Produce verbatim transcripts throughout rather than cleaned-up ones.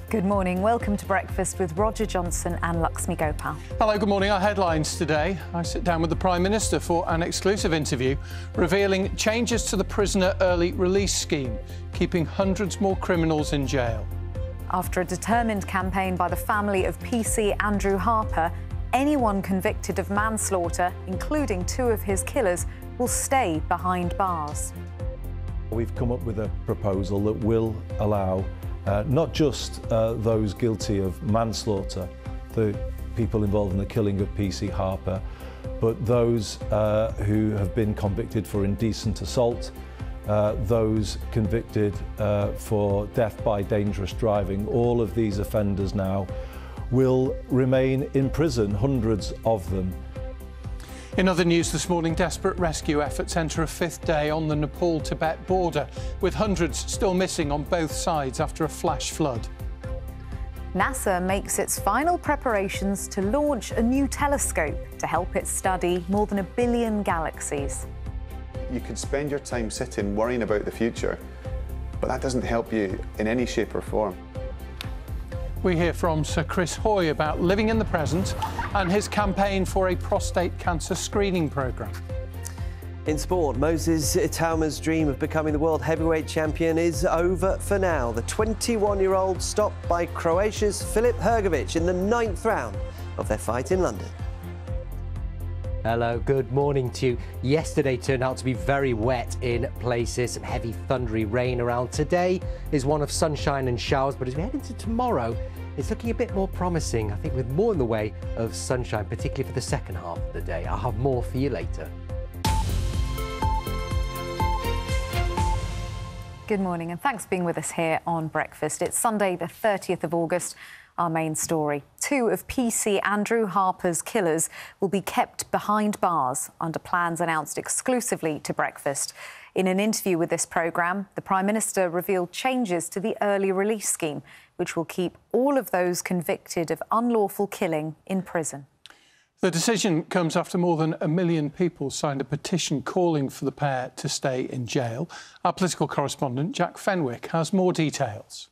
Good morning. Welcome to Breakfast with Roger Johnson and Laxmi Gopal. Hello, good morning. Our headlines today. I sit down with the Prime Minister for an exclusive interview revealing changes to the prisoner early release scheme, keeping hundreds more criminals in jail. After a determined campaign by the family of P C Andrew Harper, anyone convicted of manslaughter, including two of his killers, will stay behind bars. We've come up with a proposal that will allow Uh, not just uh, those guilty of manslaughter, the people involved in the killing of P C Harper, but those uh, who have been convicted for indecent assault, uh, those convicted uh, for death by dangerous driving. All of these offenders now will remain in prison, hundreds of them. In other news this morning, desperate rescue efforts enter a fifth day on the Nepal-Tibet border, with hundreds still missing on both sides after a flash flood. NASA makes its final preparations to launch a new telescope to help it study more than a billion galaxies. You could spend your time sitting worrying about the future, but that doesn't help you in any shape or form. We hear from Sir Chris Hoy about living in the present and his campaign for a prostate cancer screening programme. In sport, Moses Itauma's dream of becoming the world heavyweight champion is over for now. The twenty-one-year-old stopped by Croatia's Filip Hrgović in the ninth round of their fight in London. Hello, good morning to you. Yesterday turned out to be very wet in places, some heavy thundery rain around. Today is one of sunshine and showers, but as we head into tomorrow, it's looking a bit more promising, I think, with more in the way of sunshine, particularly for the second half of the day. I'll have more for you later. Good morning and thanks for being with us here on Breakfast. It's Sunday the thirtieth of August. Our main story. Two of P C Andrew Harper's killers will be kept behind bars under plans announced exclusively to Breakfast. In an interview with this programme, the Prime Minister revealed changes to the early release scheme, which will keep all of those convicted of unlawful killing in prison. The decision comes after more than a million people signed a petition calling for the pair to stay in jail. Our political correspondent, Jack Fenwick, has more details.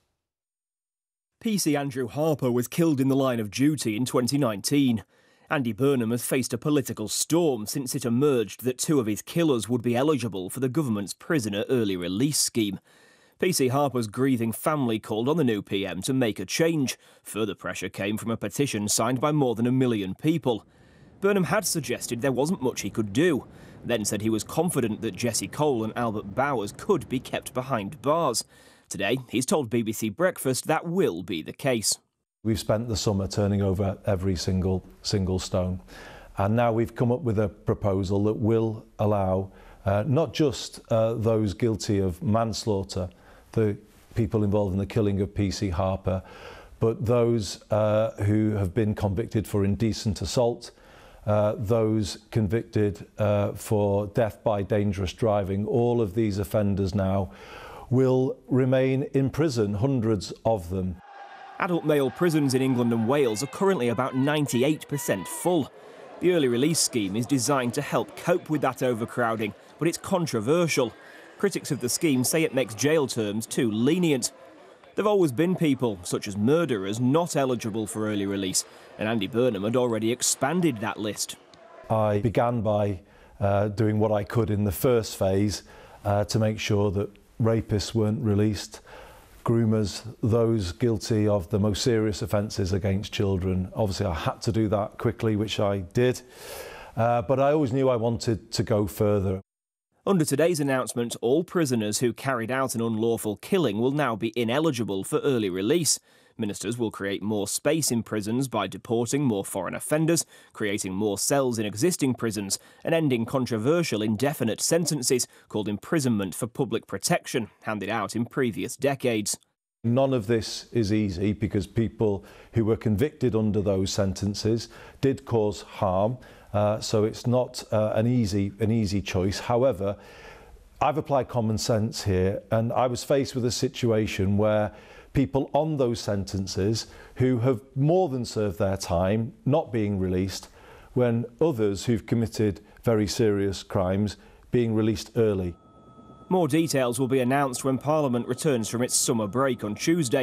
P C Andrew Harper was killed in the line of duty in twenty nineteen. Andy Burnham has faced a political storm since it emerged that two of his killers would be eligible for the government's prisoner early release scheme. P C Harper's grieving family called on the new P M to make a change. Further pressure came from a petition signed by more than a million people. Burnham had suggested there wasn't much he could do, then said he was confident that Jesse Cole and Albert Bowers could be kept behind bars. Today, he's told B B C Breakfast that will be the case. We've spent the summer turning over every single single stone, and now we've come up with a proposal that will allow uh, not just uh, those guilty of manslaughter, the people involved in the killing of P C Harper, but those uh, who have been convicted for indecent assault, uh, those convicted uh, for death by dangerous driving. All of these offenders now will remain in prison, hundreds of them. Adult male prisons in England and Wales are currently about ninety-eight percent full. The early release scheme is designed to help cope with that overcrowding, but it's controversial. Critics of the scheme say it makes jail terms too lenient. There have always been people, such as murderers, not eligible for early release, and Andy Burnham had already expanded that list. I began by uh, doing what I could in the first phase uh, to make sure that rapists weren't released, groomers, those guilty of the most serious offences against children. Obviously, I had to do that quickly, which I did, uh, but I always knew I wanted to go further. Under today's announcement, all prisoners who carried out an unlawful killing will now be ineligible for early release. Ministers will create more space in prisons by deporting more foreign offenders, creating more cells in existing prisons, and ending controversial indefinite sentences called imprisonment for public protection, handed out in previous decades. None of this is easy because people who were convicted under those sentences did cause harm, uh, so it's not uh, an easy, an easy choice. However, I've applied common sense here, and I was faced with a situation where people on those sentences who have more than served their time not being released, when others who've committed very serious crimes being released early. More details will be announced when Parliament returns from its summer break on Tuesday.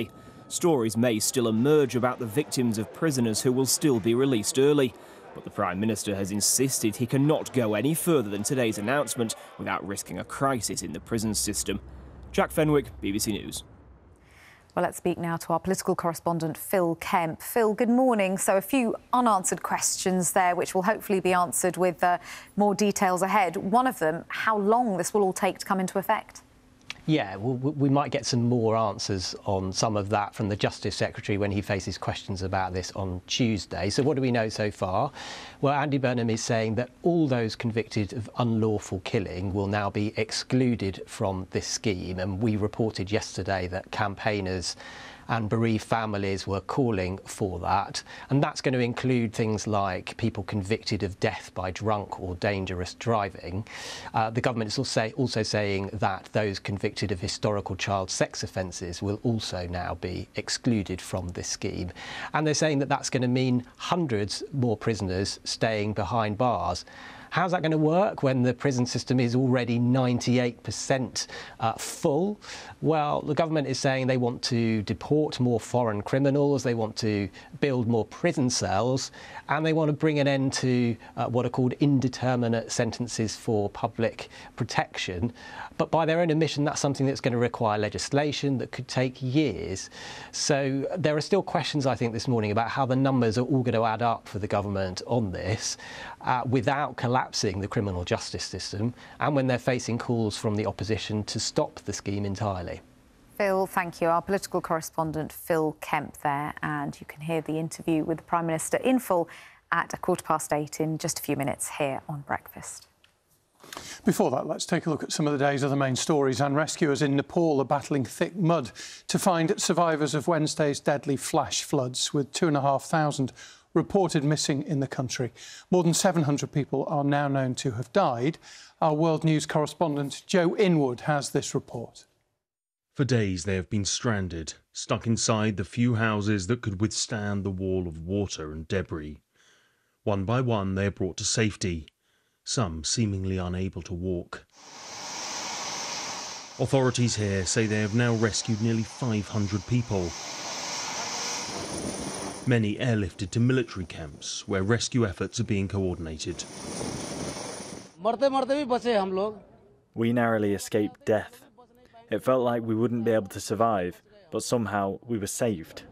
Stories may still emerge about the victims of prisoners who will still be released early. But the Prime Minister has insisted he cannot go any further than today's announcement without risking a crisis in the prison system. Jack Fenwick, B B C News. Well, let's speak now to our political correspondent, Phil Kemp. Phil, good morning. So a few unanswered questions there, which will hopefully be answered with uh, more details ahead. One of them, how long this will all take to come into effect? Yeah, well, we might get some more answers on some of that from the Justice Secretary when he faces questions about this on Tuesday. So what do we know so far? Well, Andy Burnham is saying that all those convicted of unlawful killing will now be excluded from this scheme. And we reported yesterday that campaigners and bereaved families were calling for that. And that's going to include things like people convicted of death by drunk or dangerous driving. Uh, the government is also, also saying that those convicted of historical child sex offences will also now be excluded from this scheme. And they're saying that that's going to mean hundreds more prisoners staying behind bars. How's that going to work when the prison system is already ninety-eight percent uh, full? Well, the government is saying they want to deport more foreign criminals, they want to build more prison cells, and they want to bring an end to uh, what are called indeterminate sentences for public protection. But by their own admission, that's something that's going to require legislation that could take years. So there are still questions, I think, this morning about how the numbers are all going to add up for the government on this uh, without collapsing the criminal justice system, and when they're facing calls from the opposition to stop the scheme entirely. Phil, thank you. Our political correspondent, Phil Kemp there, and you can hear the interview with the Prime Minister in full at a quarter past eight in just a few minutes here on Breakfast. Before that, let's take a look at some of the day's other main stories. And rescuers in Nepal are battling thick mud to find survivors of Wednesday's deadly flash floods, with two and a half thousand reported missing in the country. More than seven hundred people are now known to have died. Our World News correspondent Joe Inwood has this report. For days they have been stranded, stuck inside the few houses that could withstand the wall of water and debris. One by one they are brought to safety, some seemingly unable to walk. Authorities here say they have now rescued nearly five hundred people. Many airlifted to military camps where rescue efforts are being coordinated. We narrowly escaped death. It felt like we wouldn't be able to survive, but somehow we were saved.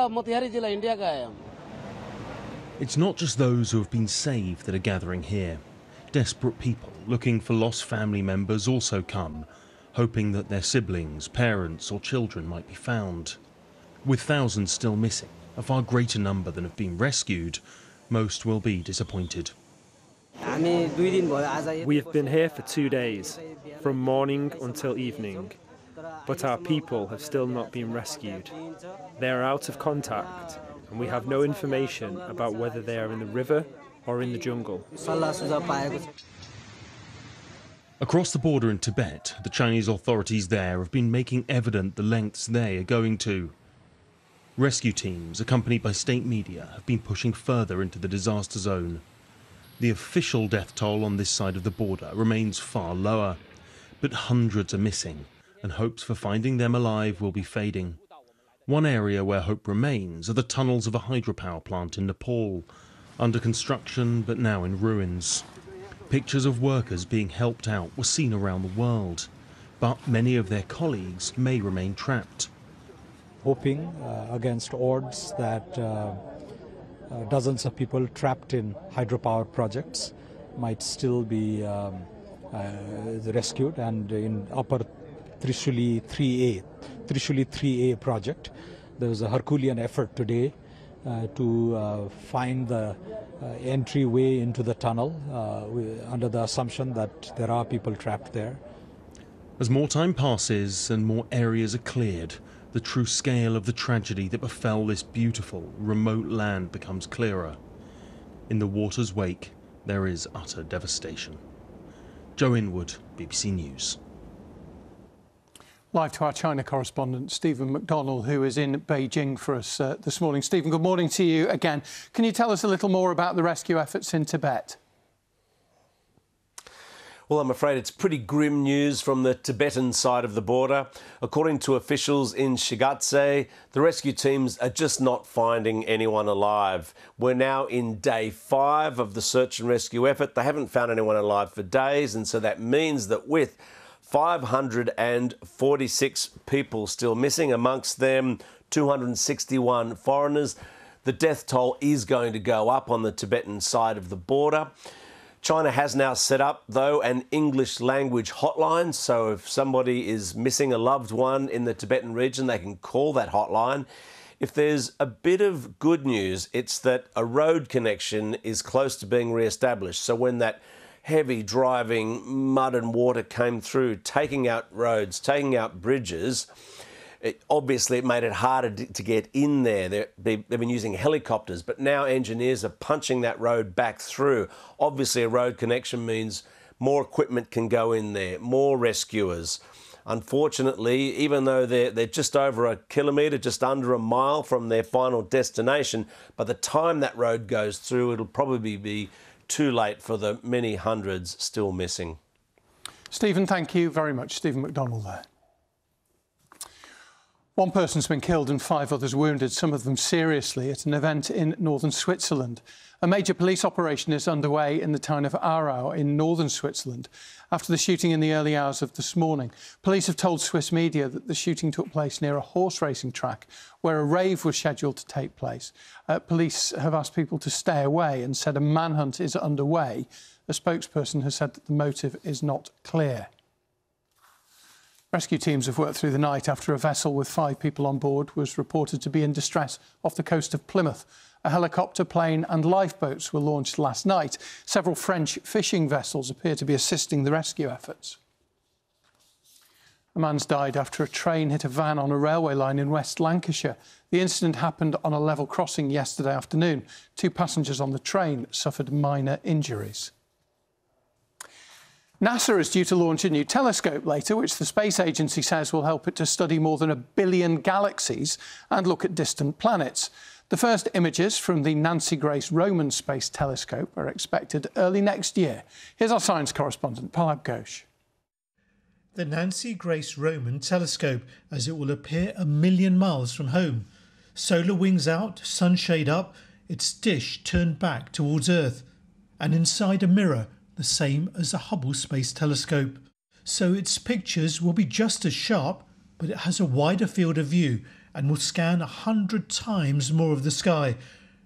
It's not just those who have been saved that are gathering here. Desperate people looking for lost family members also come, hoping that their siblings, parents or children might be found. With thousands still missing, a far greater number than have been rescued, most will be disappointed. We have been here for two days, from morning until evening, but our people have still not been rescued. They are out of contact, and we have no information about whether they are in the river or in the jungle. Across the border in Tibet, the Chinese authorities there have been making evident the lengths they are going to. Rescue teams, accompanied by state media, have been pushing further into the disaster zone. The official death toll on this side of the border remains far lower, but hundreds are missing, and hopes for finding them alive will be fading. One area where hope remains are the tunnels of a hydropower plant in Nepal, under construction but now in ruins. Pictures of workers being helped out were seen around the world, but many of their colleagues may remain trapped. Hoping uh, against odds that uh, uh, dozens of people trapped in hydropower projects might still be um, uh, rescued, and in upper Trishuli three A, Trishuli three A project, there was a Herculean effort today uh, to uh, find the uh, entryway into the tunnel uh, under the assumption that there are people trapped there. As more time passes and more areas are cleared, the true scale of the tragedy that befell this beautiful, remote land becomes clearer. In the water's wake, there is utter devastation. Joe Inwood, B B C News. Live to our China correspondent, Stephen McDonnell, who is in Beijing for us uh, this morning. Stephen, good morning to you again. Can you tell us a little more about the rescue efforts in Tibet? Well, I'm afraid it's pretty grim news from the Tibetan side of the border. According to officials in Shigatse, the rescue teams are just not finding anyone alive. We're now in day five of the search and rescue effort. They haven't found anyone alive for days, and so that means that with five hundred forty-six people still missing, amongst them two hundred sixty-one foreigners, the death toll is going to go up on the Tibetan side of the border. China has now set up, though, an English language hotline, so if somebody is missing a loved one in the Tibetan region, they can call that hotline. If there's a bit of good news, it's that a road connection is close to being re-established. So when that heavy driving mud and water came through, taking out roads, taking out bridges, It, obviously, it made it harder to get in there. They're, they, they've been using helicopters, but now engineers are punching that road back through. Obviously, a road connection means more equipment can go in there, more rescuers. Unfortunately, even though they're, they're just over a kilometre, just under a mile from their final destination, by the time that road goes through, it'll probably be too late for the many hundreds still missing. Stephen, thank you very much. Stephen McDonald there. One person's been killed and five others wounded, some of them seriously, at an event in northern Switzerland. A major police operation is underway in the town of Aarau in northern Switzerland after the shooting in the early hours of this morning. Police have told Swiss media that the shooting took place near a horse racing track where a rave was scheduled to take place. Uh, police have asked people to stay away and said a manhunt is underway. A spokesperson has said that the motive is not clear. Rescue teams have worked through the night after a vessel with five people on board was reported to be in distress off the coast of Plymouth. A helicopter, plane and lifeboats were launched last night. Several French fishing vessels appear to be assisting the rescue efforts. A man's died after a train hit a van on a railway line in West Lancashire. The incident happened on a level crossing yesterday afternoon. Two passengers on the train suffered minor injuries. NASA is due to launch a new telescope later, which the space agency says will help it to study more than a billion galaxies and look at distant planets. The first images from the Nancy Grace Roman Space Telescope are expected early next year. Here's our science correspondent, Palab Ghosh. The Nancy Grace Roman Telescope, as it will appear a million miles from home. Solar wings out, sunshade up, its dish turned back towards Earth, and inside a mirror, the same as the Hubble Space Telescope. So its pictures will be just as sharp, but it has a wider field of view and will scan a hundred times more of the sky.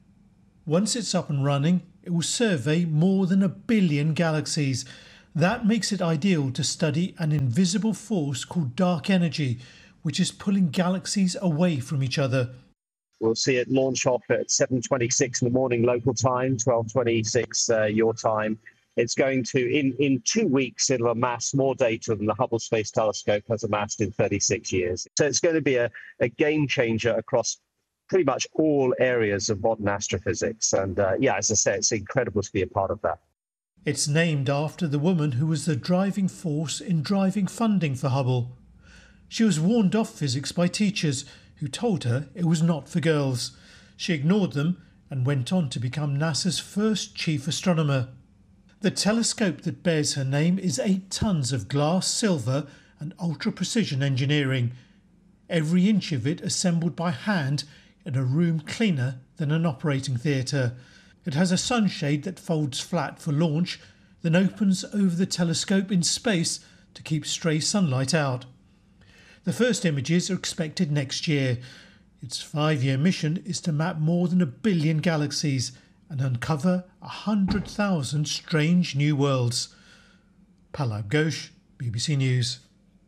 Once it's up and running, it will survey more than a billion galaxies. That makes it ideal to study an invisible force called dark energy, which is pulling galaxies away from each other. We'll see it launch off at seven twenty-six in the morning local time, twelve twenty-six uh, your time. It's going to, in, in two weeks, it'll amass more data than the Hubble Space Telescope has amassed in thirty-six years. So it's going to be a, a game changer across pretty much all areas of modern astrophysics. And uh, yeah, as I say, it's incredible to be a part of that. It's named after the woman who was the driving force in driving funding for Hubble. She was warned off physics by teachers who told her it was not for girls. She ignored them and went on to become NASA's first chief astronomer. The telescope that bears her name is eight tons of glass, silver and ultra-precision engineering. Every inch of it assembled by hand in a room cleaner than an operating theatre. It has a sunshade that folds flat for launch, then opens over the telescope in space to keep stray sunlight out. The first images are expected next year. Its five-year mission is to map more than a billion galaxies and uncover one hundred thousand strange new worlds. Palab Ghosh, B B C News.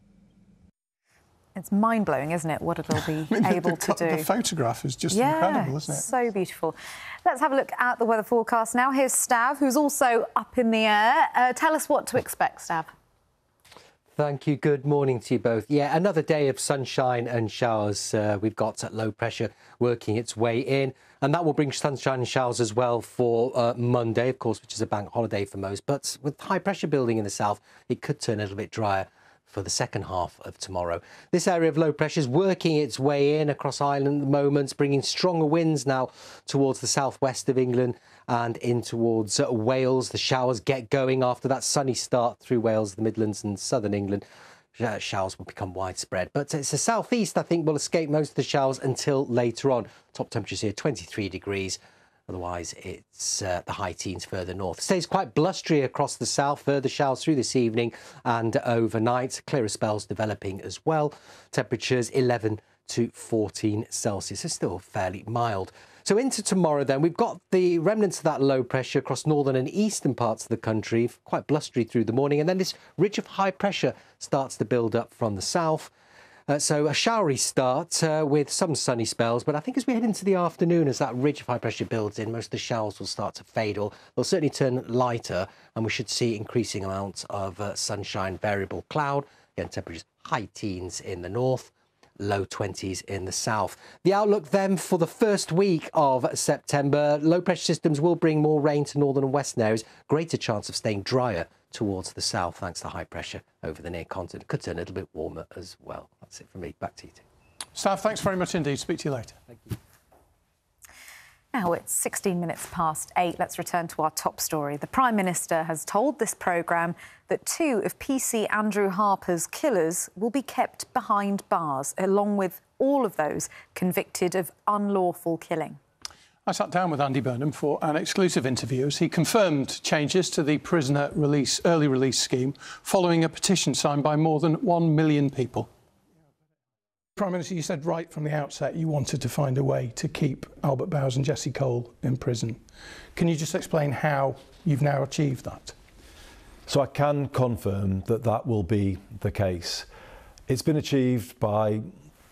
It's mind-blowing, isn't it, what it'll be I mean, able the, to do. The photograph is just yeah, incredible, isn't it? So beautiful. Let's have a look at the weather forecast now. Here's Stav, who's also up in the air. Uh, tell us what to expect, Stav. Thank you. Good morning to you both. Yeah, another day of sunshine and showers. Uh, we've got low pressure working its way in, and that will bring sunshine and showers as well for uh, Monday, of course, which is a bank holiday for most. But with high pressure building in the south, it could turn a little bit drier for the second half of tomorrow. This area of low pressure is working its way in across Ireland at the moment, bringing stronger winds now towards the southwest of England and in towards uh, Wales. The showers get going after that sunny start through Wales, the Midlands and southern England. Uh, showers will become widespread, but it's the southeast, I think, will escape most of the showers until later on. Top temperatures here, twenty-three degrees. Otherwise, it's uh, the high teens further north. It stays quite blustery across the south. Further showers through this evening and overnight. Clearer spells developing as well. Temperatures eleven to fourteen Celsius. It's still fairly mild. So into tomorrow then, we've got the remnants of that low pressure across northern and eastern parts of the country, quite blustery through the morning. And then this ridge of high pressure starts to build up from the south. Uh, so a showery start uh, with some sunny spells, but I think as we head into the afternoon, as that ridge of high pressure builds in, most of the showers will start to fade, or they'll certainly turn lighter, and we should see increasing amounts of uh, sunshine, variable cloud. Again, temperatures high teens in the north, low twenties in the south. The outlook then for the first week of September, low pressure systems will bring more rain to northern and western areas, greater chance of staying drier towards the south thanks to high pressure over the near continent. Could turn a little bit warmer as well. That's it from me. Back to you, Tim. Staff, thanks very much indeed. Speak to you later. Thank you. Now it's sixteen minutes past eight. Let's return to our top story. The Prime Minister has told this programme that two of P C Andrew Harper's killers will be kept behind bars, along with all of those convicted of unlawful killing. I sat down with Andy Burnham for an exclusive interview as he confirmed changes to the prisoner release, early release scheme following a petition signed by more than one million people. Prime Minister, you said right from the outset you wanted to find a way to keep Albert Bowers and Jesse Cole in prison. Can you just explain how you've now achieved that? So I can confirm that that will be the case. It's been achieved by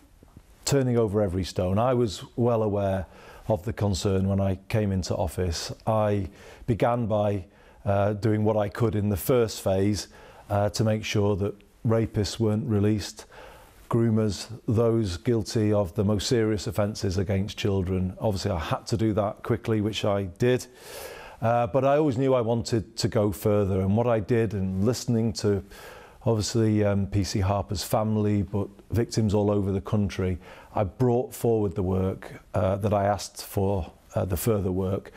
turning over every stone. I was well aware of the concern when I came into office. I began by uh, doing what I could in the first phase uh, to make sure that rapists weren't released, groomers, those guilty of the most serious offences against children. Obviously, I had to do that quickly, which I did. Uh, but I always knew I wanted to go further. And what I did, and listening to obviously um, P C Harper's family, but victims all over the country, I brought forward the work uh, that I asked for, uh, the further work.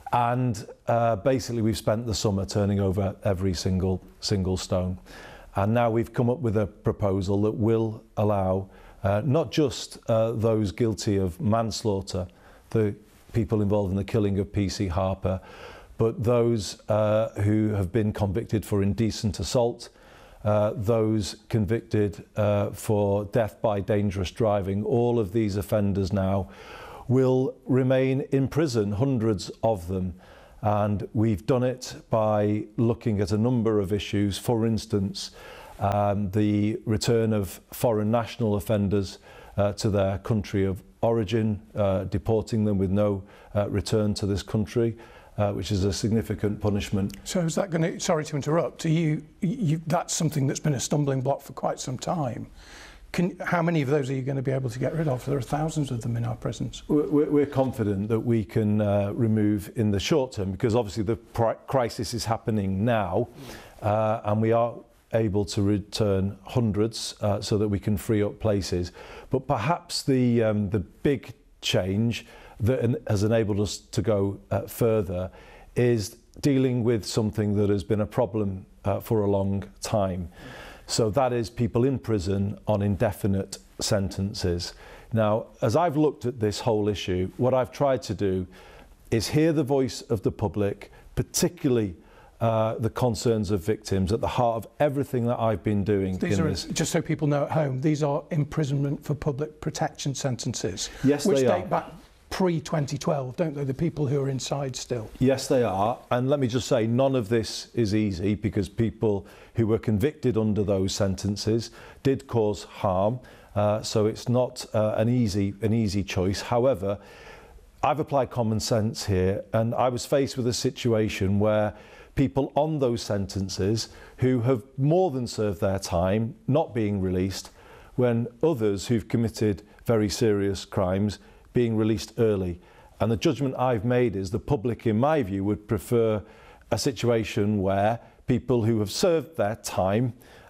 And uh, basically we've spent the summer turning over every single single stone. And now we've come up with a proposal that will allow uh, not just uh, those guilty of manslaughter, the people involved in the killing of P C Harper, but those uh, who have been convicted for indecent assault, Uh, those convicted uh, for death by dangerous driving. All of these offenders now will remain in prison, hundreds of them. And we've done it by looking at a number of issues. For instance, um, the return of foreign national offenders uh, to their country of origin, uh, deporting them with no uh, return to this country. Uh, which is a significant punishment. So is that going to, sorry to interrupt, are you, you, that's something that's been a stumbling block for quite some time. Can, how many of those are you going to be able to get rid of? There are thousands of them in our prisons. We're, we're confident that we can uh, remove in the short term, because obviously the crisis is happening now, uh, and we are able to return hundreds uh, so that we can free up places. But perhaps the, um, the big change that has enabled us to go uh, further is dealing with something that has been a problem uh, for a long time. So that is people in prison on indefinite sentences. Now, as I've looked at this whole issue, what I've tried to do is hear the voice of the public, particularly uh, the concerns of victims, at the heart of everything that I've been doing. These in are, this. just so people know at home, these are imprisonment for public protection sentences. Yes, which they date are. back pre twenty twelve, don't they, the people who are inside still? Yes, they are. And let me just say, none of this is easy, because people who were convicted under those sentences did cause harm. Uh, so it's not uh, an easy, an easy choice. However, I've applied common sense here, and I was faced with a situation where people on those sentences who have more than served their time not being released, when others who've committed very serious crimes being released early. And the judgment I've made is the public, in my view, would prefer a situation where people who have served their time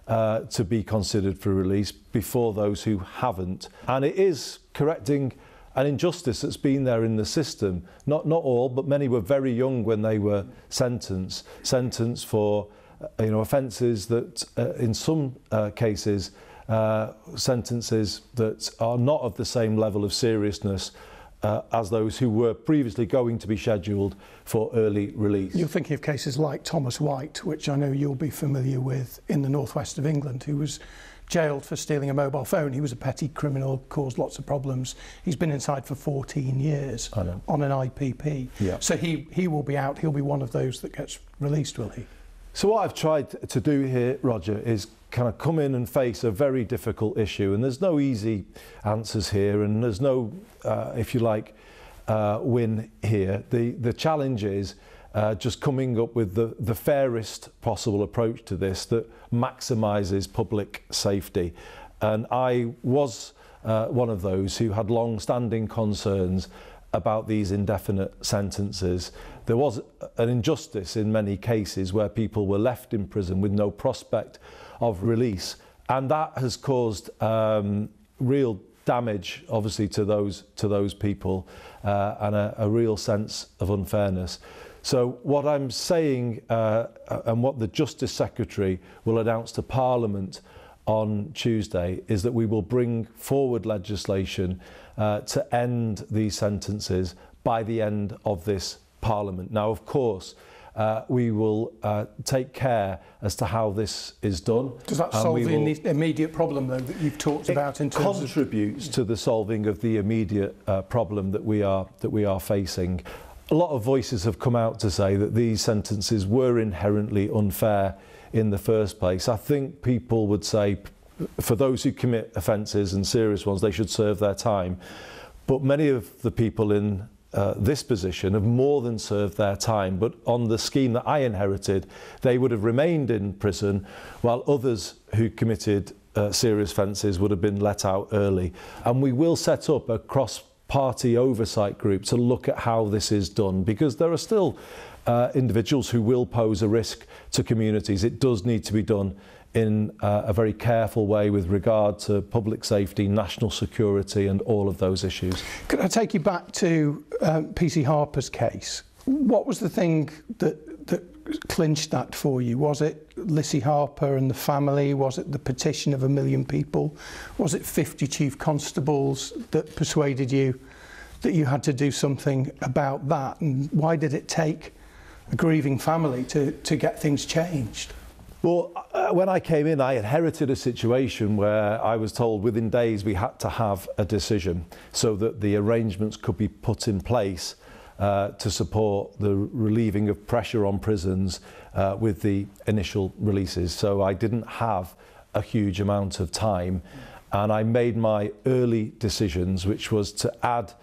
uh, to be considered for release before those who haven't. And it is correcting an injustice that's been there in the system. Not, not all, but many were very young when they were sentenced, sentenced for uh, you know, offences that uh, in some uh, cases, uh, sentences that are not of the same level of seriousness Uh, as those who were previously going to be scheduled for early release. You're thinking of cases like Thomas White, which I know you'll be familiar with, in the northwest of England, who was jailed for stealing a mobile phone. He was a petty criminal, caused lots of problems. He's been inside for fourteen years on an I P P. Yeah. So he, he will be out. He'll be one of those that gets released, will he? So what I've tried to do here, Roger, is kind of come in and face a very difficult issue, and there's no easy answers here, and there's no, uh, if you like, uh, win here. The the challenge is uh, just coming up with the, the fairest possible approach to this that maximises public safety. And I was uh, one of those who had long-standing concerns about these indefinite sentences. There was an injustice in many cases where people were left in prison with no prospect of release, and that has caused um, real damage, obviously, to those to those people, uh, and a, a real sense of unfairness. So what I'm saying, uh, and what the Justice Secretary will announce to Parliament on Tuesday, is that we will bring forward legislation uh, to end these sentences by the end of this Parliament. Now, of course, uh, we will uh, take care as to how this is done. Does that solve the immediate problem, though, that you've talked about in terms of... It contributes to the solving of the immediate uh, problem that we are that we are facing. A lot of voices have come out to say that these sentences were inherently unfair in the first place. I think people would say, for those who commit offences and serious ones, they should serve their time. But many of the people in uh, this position have more than served their time. But on the scheme that I inherited, they would have remained in prison, while others who committed uh, serious offences would have been let out early. And we will set up a cross-party oversight group to look at how this is done, because there are still uh, individuals who will pose a risk to communities. It does need to be done in uh, a very careful way with regard to public safety, national security and all of those issues. Could I take you back to um, P C Harper's case? What was the thing that, that clinched that for you? Was it Lissy Harper and the family? Was it the petition of a million people? Was it fifty chief constables that persuaded you that you had to do something about that? And why did it take a grieving family to, to get things changed? Well, uh, when I came in, I inherited a situation where I was told within days we had to have a decision so that the arrangements could be put in place uh, to support the relieving of pressure on prisons uh, with the initial releases. So I didn't have a huge amount of time, and I made my early decisions, which was to add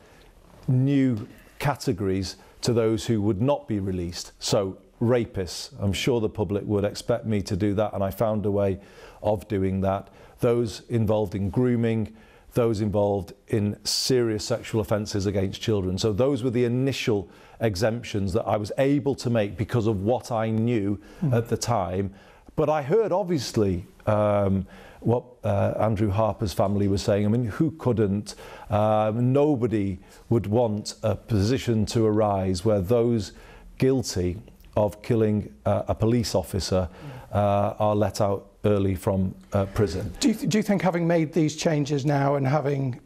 new categories to those who would not be released. So rapists, I'm sure the public would expect me to do that, and I found a way of doing that. Those involved in grooming, those involved in serious sexual offences against children. So those were the initial exemptions that I was able to make because of what I knew mm. at the time. But I heard, obviously, um, what uh, Andrew Harper's family was saying. I mean, who couldn't? Um, nobody would want a position to arise where those guilty of killing uh, a police officer uh, are let out early from uh, prison. Do you, th do you think, having made these changes now and having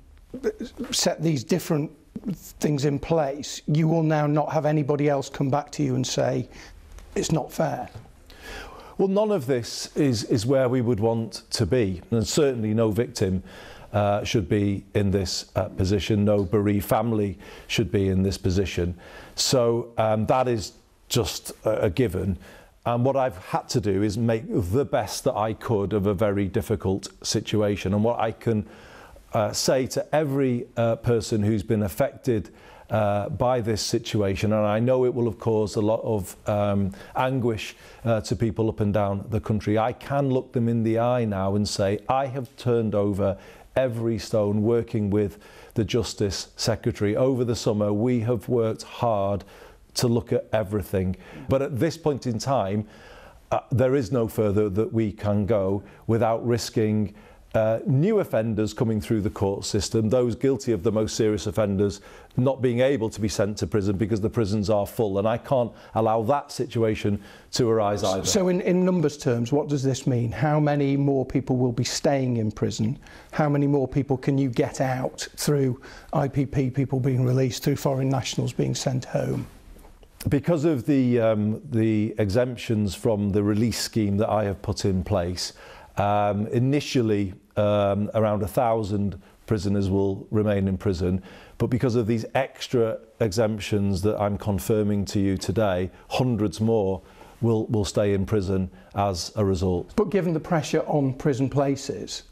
set these different things in place, you will now not have anybody else come back to you and say it's not fair? Well, none of this is, is where we would want to be, and certainly no victim uh, should be in this uh, position, no bereaved family should be in this position. So um, that is just a given, and what I've had to do is make the best that I could of a very difficult situation. And what I can uh, say to every uh, person who's been affected uh, by this situation, and I know it will have caused a lot of um, anguish uh, to people up and down the country, I can look them in the eye now and say I have turned over every stone working with the Justice Secretary. Over the summer we have worked hard to look at everything. But at this point in time, uh, there is no further that we can go without risking uh, new offenders coming through the court system, those guilty of the most serious offenders not being able to be sent to prison because the prisons are full. And I can't allow that situation to arise either. So in, in numbers terms, what does this mean? How many more people will be staying in prison? How many more people can you get out through I P P people being released, through foreign nationals being sent home? Because of the, um, the exemptions from the release scheme that I have put in place, um, initially um, around a thousand prisoners will remain in prison, but because of these extra exemptions that I'm confirming to you today, hundreds more will, will stay in prison as a result. But given the pressure on prison places,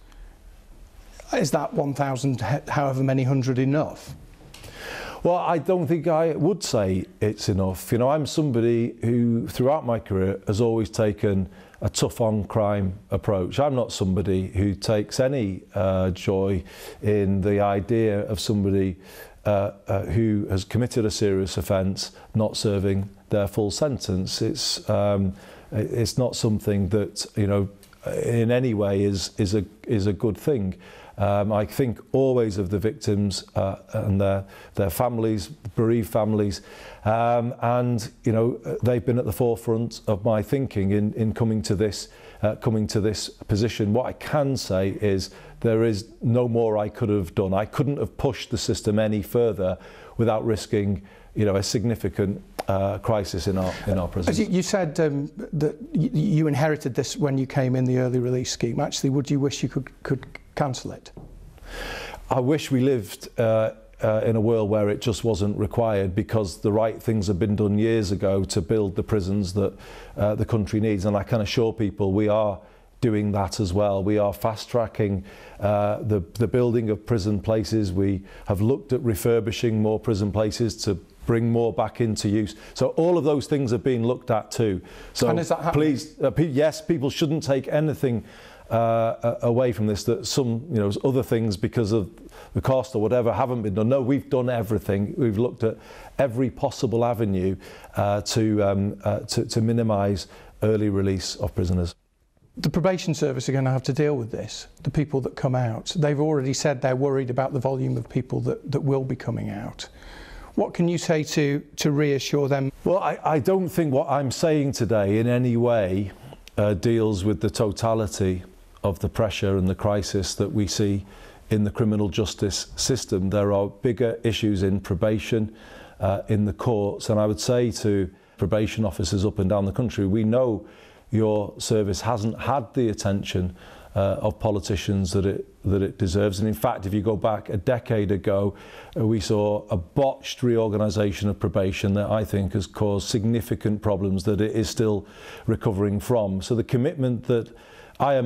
is that one thousand, however many hundred, enough? Well, I don't think I would say it's enough. You know, I'm somebody who, throughout my career, has always taken a tough-on-crime approach. I'm not somebody who takes any uh, joy in the idea of somebody uh, uh, who has committed a serious offence not serving their full sentence. It's um, it's not something that, you know, in any way is is a is a good thing. Um, I think always of the victims uh, and their, their families, bereaved families, um, and you know they've been at the forefront of my thinking in, in coming to this uh, coming to this position. What I can say is there is no more I could have done. I couldn't have pushed the system any further without risking, you know, a significant uh, crisis in our in our prisons. As you, you said um, that you, you inherited this when you came in the early release scheme. Actually, would you wish you could could cancel it? I wish we lived uh, uh, in a world where it just wasn't required, because the right things have been done years ago to build the prisons that uh, the country needs, and I can assure people we are doing that as well. We are fast-tracking uh, the, the building of prison places. We have looked at refurbishing more prison places to bring more back into use. So all of those things are being looked at too. So and is that happening? Please, uh, pe yes, people shouldn't take anything Uh, away from this, that some, you know, other things because of the cost or whatever haven't been done. No, we've done everything. We've looked at every possible avenue uh, to, um, uh, to to minimise early release of prisoners. The probation service are going to have to deal with this. The people that come out, they've already said they're worried about the volume of people that, that will be coming out. What can you say to to reassure them? Well, I, I don't think what I'm saying today in any way uh, deals with the totality of the pressure and the crisis that we see in the criminal justice system. There are bigger issues in probation, uh, in the courts, and I would say to probation officers up and down the country, we know your service hasn't had the attention uh, of politicians that it that it deserves. And in fact, if you go back a decade ago, uh, we saw a botched reorganisation of probation that I think has caused significant problems that it is still recovering from. So the commitment that I am